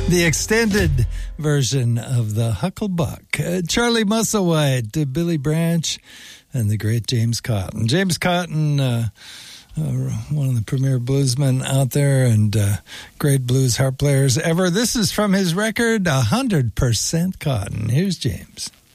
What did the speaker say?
The extended version of the Hucklebuck. Charlie Musselwhite, Billy Branch, and the great James Cotton. James Cotton, one of the premier bluesmen out there and great blues harp players ever. This is from his record, 100% Cotton. Here's James.